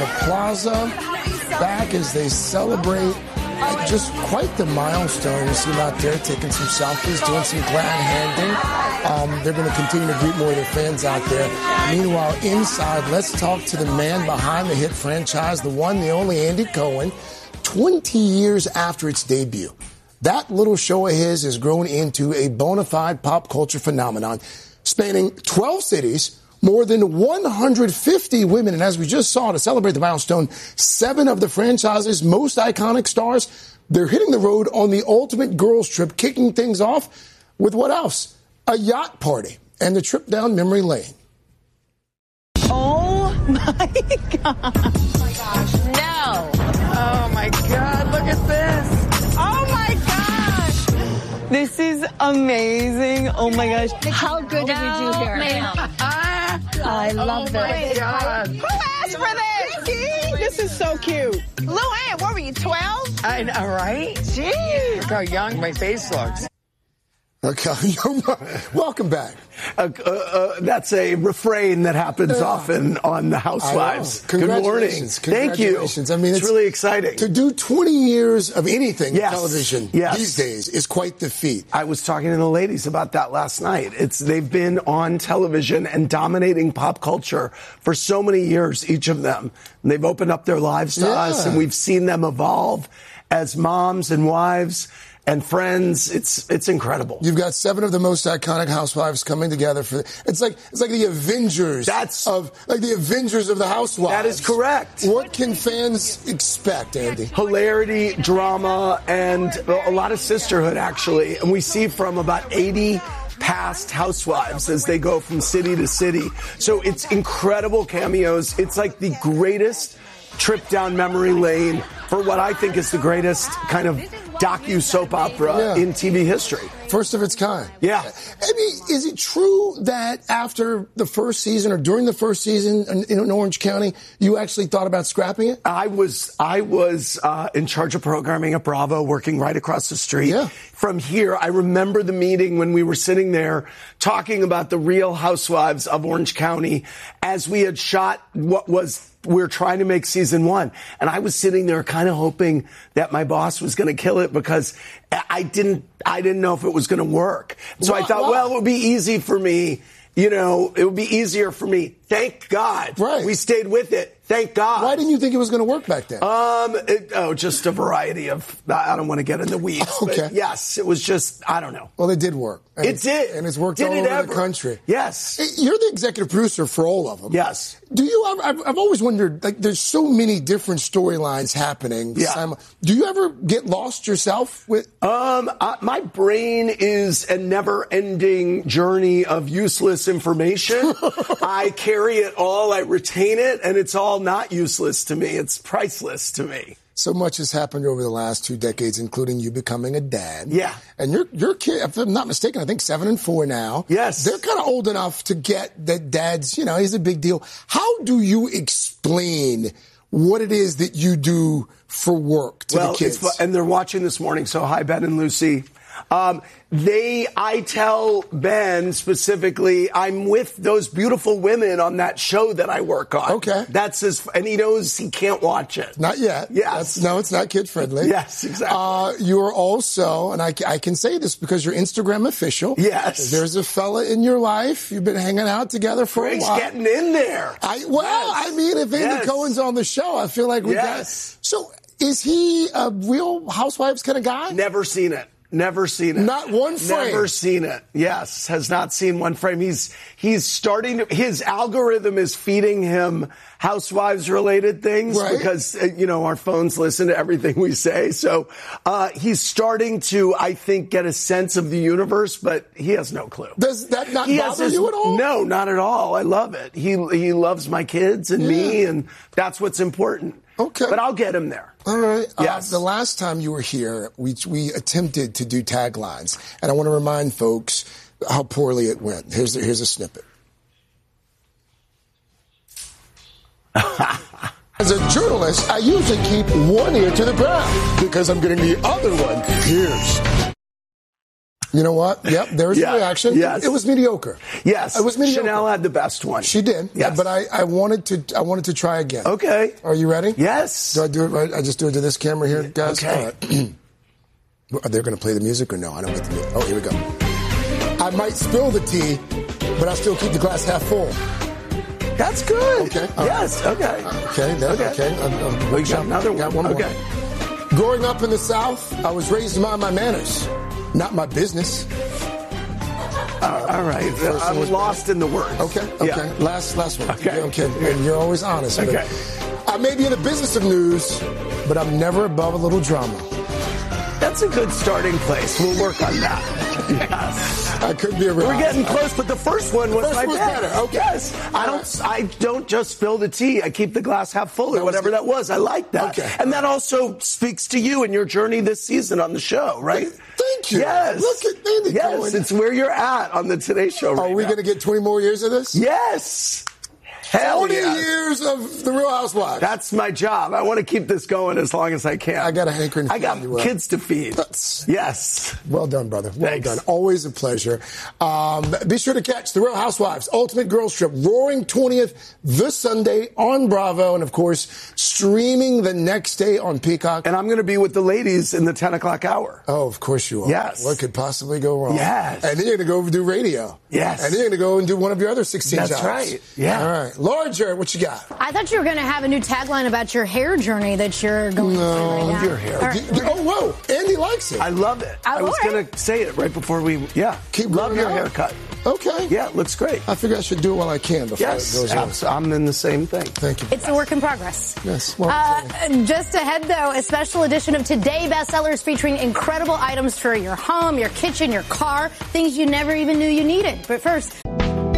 Plaza back as they celebrate just quite the milestone. You see them out there taking some selfies, doing some glad handing. They're going to continue to greet more of their fans out there. Meanwhile, inside, let's talk to the man behind the hit franchise, the one, the only Andy Cohen. 20 years after its debut, that little show of his has grown into a bona fide pop culture phenomenon, spanning 12 cities, more than 150 women, and as we just saw, to celebrate the milestone, 7 of the franchise's most iconic stars, they're hitting the road on the ultimate girls trip, kicking things off with what else? A yacht party and the trip down memory lane. Oh, my God. Oh, my gosh. No. Oh, my God. Look at this. Oh, my gosh. This is amazing. Oh, my gosh. How good did we do here? I love this. God. Who asked for this? Vicky? This is so cute. Luann, what were you, 12? I know, right? Jeez. Look how young my face looks. Okay, welcome back. That's a refrain that happens often on The Housewives. Good morning. Thank you. I mean, it's really exciting. To do 20 years of anything in television these days is quite the feat. I was talking to the ladies about that last night. They've been on television and dominating pop culture for so many years, each of them. And they've opened up their lives to us, and we've seen them evolve as moms and wives and friends. It's incredible. You've got 7 of the most iconic housewives coming together for it's like the Avengers of the Housewives. That is correct. What can fans expect, Andy? Hilarity, drama, and a lot of sisterhood, actually. And we see from about 80 past housewives as they go from city to city. So it's incredible cameos. It's like the greatest trip down memory lane for what I think is the greatest kind of docu-soap opera in TV history. First of its kind. Yeah. I mean, is it true that after the first season or during the first season in Orange County, you actually thought about scrapping it? I was in charge of programming at Bravo, working right across the street from here. I remember the meeting when we were sitting there talking about the Real Housewives of Orange County as we had shot we were trying to make season 1. And I was sitting there kind of hoping that my boss was going to kill it because I didn't know if it was going to work. So I thought, well, it would be easy for me. You know, it would be easier for me. Thank God. Right. We stayed with it. Thank God. Why didn't you think it was going to work back then? Just a variety of, I don't want to get in the weeds. Okay. But yes, it was just, I don't know. Well, it did work. And it did. And it's worked all over the country. Yes. You're the executive producer for all of them. Yes. Do you, I've always wondered, like, there's so many different storylines happening. Yeah. Do you ever get lost yourself with? My brain is a never-ending journey of useless information. I carry it all, I retain it, and it's all not useless to me. It's priceless to me. So much has happened over the last 2 decades, including you becoming a dad. Yeah. And your kid, if I'm not mistaken, I think 7 and 4 now. Yes. They're kind of old enough to get that dad's, he's a big deal. How do you explain what it is that you do for work to the kids? And they're watching this morning, so hi, Ben and Lucy. I tell Ben specifically, I'm with those beautiful women on that show that I work on. Okay. And he knows he can't watch it. Not yet. Yes. It's not kid friendly. Yes, exactly. You're also, and I can say this because you're Instagram official. Yes. There's a fella in your life. You've been hanging out together for a while. Getting in there. If Andy Cohen's on the show, I feel like we got. So is he a Real Housewives kind of guy? Never seen it. Never seen it. Not one frame. Never seen it. Yes, has not seen one frame. He's starting to, his algorithm is feeding him Housewives related things because, our phones listen to everything we say. So, he's starting to, I think, get a sense of the universe, but he has no clue. Does that not bother you at all? No, not at all. I love it. He loves my kids and me, and that's what's important. Okay. But I'll get him there. All right. Yes. The last time you were here, we attempted to do taglines, and I want to remind folks how poorly it went. Here's a snippet. As a journalist, I usually keep one ear to the ground because I'm getting the other one. Here's. You know what? Yep, there was a reaction. Yes. It was mediocre. Yes. It was mediocre. Chanel had the best one. She did. Yes. But I wanted to try again. Okay. Are you ready? Yes. Do I do it right? I just do it to this camera here, guys? Okay. All right. Are they going to play the music or no? I don't get the music. Oh, here we go. I might spill the tea, but I still keep the glass half full. That's good. Okay. Yes. Okay. Okay. We got another one. Got one more. Okay. Growing up in the South, I was raised to mind my manners, not my business. All right. I'm lost in the words. Okay. Yeah. Last one. Okay. And you're always honest. Okay. I may be in the business of news, but I'm never above a little drama. That's a good starting place. We'll work on that. Yes. I could be a real. We're getting close, but the first one was my better. Okay. Yes. I don't just spill the tea. I keep the glass half full or whatever that was. I like that. Okay. And that also speaks to you and your journey this season on the show, right? Thank you. Yes. Look at Andy Cohen. It's where you're at on the Today Show right Are we going to get 20 more years of this? Yes. Hell 40 yes. years of The Real Housewives. That's my job. I want to keep this going as long as I can. I got a hankering. I got kids to feed. Yes. Well done, brother. Well Thanks. done. Always a pleasure. Be sure to catch The Real Housewives Ultimate Girls Trip Roaring 20th this Sunday on Bravo. And, of course, streaming the next day on Peacock. And I'm going to be with the ladies in the 10 o'clock hour. Oh, of course you are. Yes. What could possibly go wrong? Yes. And then you're going to go do radio. Yes. And then you're going to go and do one of your other 16 jobs. That's right. Yeah. All right. Laura Jarrett, what you got? I thought you were going to have a new tagline about your hair journey that you're going through right now. Your hair. Right. Oh, whoa. Andy likes it. I love it. I was going to say it right before we, Keep love your out. haircut. Okay. Yeah, it looks great. I figure I should do it while I can before it goes on. I'm in the same thing. Thank you. It's a work in progress. Yes. Well, just ahead, though, a special edition of Today Bestsellers featuring incredible items for your home, your kitchen, your car, things you never even knew you needed. But first...